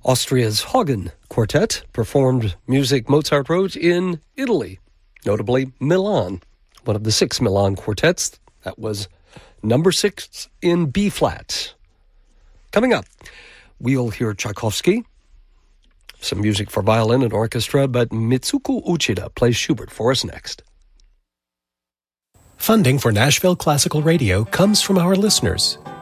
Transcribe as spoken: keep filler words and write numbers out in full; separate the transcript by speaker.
Speaker 1: Austria's Hagen Quartet performed music Mozart wrote in Italy, notably Milan, one of the six Milan quartets. That was number six in B-flat. Coming up, we'll hear Tchaikovsky, some music for violin and orchestra, but Mitsuko Uchida plays Schubert for us next.
Speaker 2: Funding for Nashville Classical Radio comes from our listeners.